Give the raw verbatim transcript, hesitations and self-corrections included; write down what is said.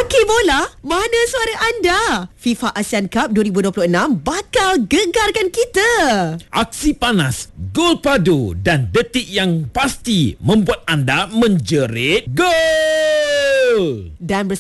Okey bola, mana suara anda? FIFA ASEAN Cup dua ribu dua puluh enam bakal gegarkan kita. Aksi panas, gol padu dan detik yang pasti membuat anda menjerit gol. Dan